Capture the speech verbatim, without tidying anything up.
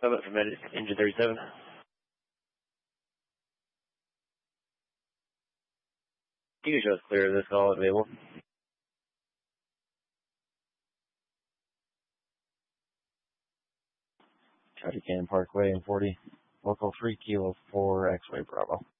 Summit from engine thirty-seven. You can show us clear of this call available. County Cannon Parkway and forty, local three kilo four X-Ray Bravo.